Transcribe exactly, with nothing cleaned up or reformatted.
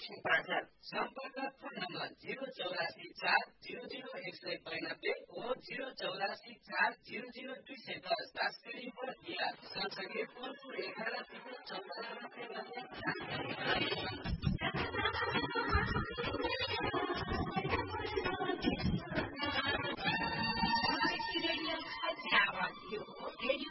पाठक सम्पर्क phone number zero चौरासी चार जीरो जीरो एक सय बयानब्बे ओ जीरो चौरासी चार जीरो जीरो दुई सय दस तास्करी या सँगसँगै फोनपुर एघार तिब्बत चौधमा